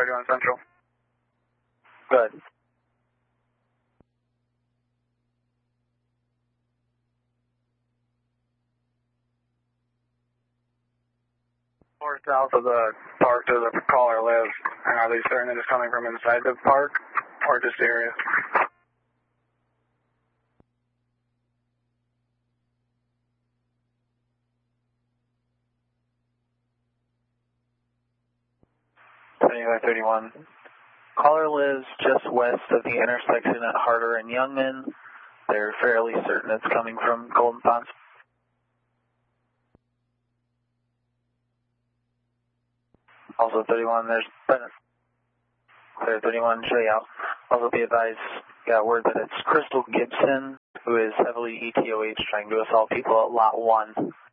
31 Central. Good. Or south of the park does the caller live? And are they certain that it's coming from inside the park or just the area? Anyway, 31. Caller lives just west of the intersection at Harder and Youngman. They're fairly certain it's coming from Golden Ponds. Also 31, there's Bennett. Clear 31, show you out. Also be advised, got word that it's Crystal Gibson, who is heavily ETOH trying to assault people at Lot 1.